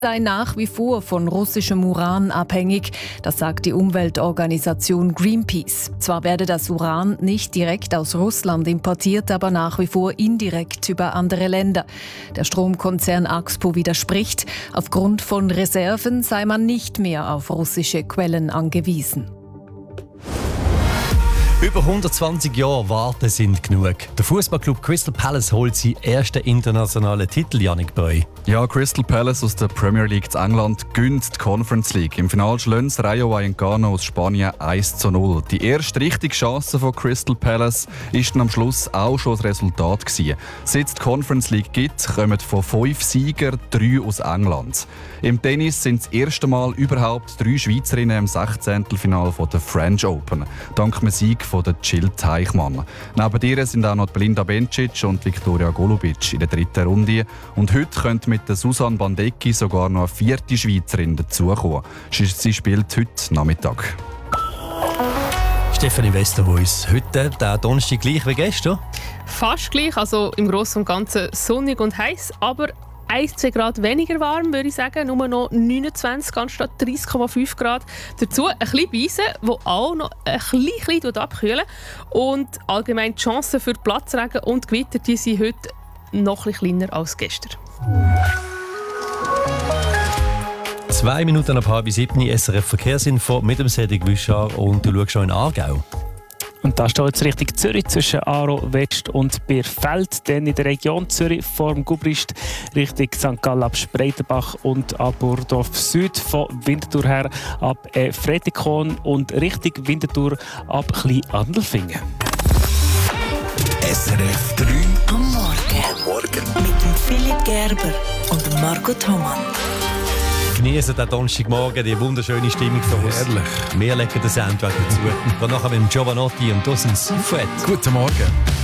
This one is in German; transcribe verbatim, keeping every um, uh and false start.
sei nach wie vor von russischem Uran abhängig. Das sagt die Umweltorganisation Greenpeace. Zwar werde das Uran nicht direkt aus Russland importiert, aber nach wie vor indirekt über andere Länder. Der Stromkonzern Axpo widerspricht. Aufgrund von Reserven sei man nicht mehr auf russische Quellen angewiesen. Über hundertzwanzig Jahre warten sind genug. Der Fußballclub Crystal Palace holt seinen ersten internationalen Titel, Yannick Breu. Ja, Crystal Palace aus der Premier League in England gönnt die Conference League. Im Finale schlönt Rayo Vallecano aus Spanien eins zu null. Die erste richtige Chance von Crystal Palace war am Schluss auch schon das Resultat gewesen. Seit es die Conference League gibt, kommen von fünf Siegern drei aus England. Im Tennis sind das erste Mal überhaupt drei Schweizerinnen im Sechzehntelfinale der French Open. Dank dem Sieg von der Jill Teichmann. Neben ihr sind auch noch Belinda Bencic und Viktoria Golubic in der dritten Runde. Und heute könnte mit der Susanne Bandecki sogar noch eine vierte Schweizerin dazukommen. Sie spielt heute Nachmittag. Stefanie Westerhuis, heute der Donnerstag gleich wie gestern? Fast gleich, also im Großen und Ganzen sonnig und heiß, aber ein bis zwei Grad weniger warm, würde ich sagen. Nur noch neunundzwanzig anstatt dreißig Komma fünf Grad. Dazu ein bisschen Beise, das auch noch ein bisschen, bisschen abkühlen. Und allgemein die Chancen für Platzregen und Gewitter die sind heute noch ein bisschen kleiner als gestern. Zwei Minuten ab halb sieben, S R F Verkehrsinfo mit dem Cedric Wüschar und du schaust schon in Aargau. Und da steht jetzt Richtung Zürich zwischen Aarau West und Bierfeld. Dann in der Region Zürich vor dem Gubrist Richtung Sankt Gallen ab Spreitenbach und ab Burdorf Süd von Winterthur her ab äh, Fretikon und Richtung Winterthur ab Klein-Andelfingen. S R F drei am Morgen. Am Morgen. Mit dem Philipp Gerber und dem Marco Thomann. Genießen den Donnerstagmorgen, die wunderschöne Stimmung von uns. Herrlich. Wir legen den Soundtrack dazu. Dann nachher mit dem Giovanotti und Dawson Seafred. Guten Morgen.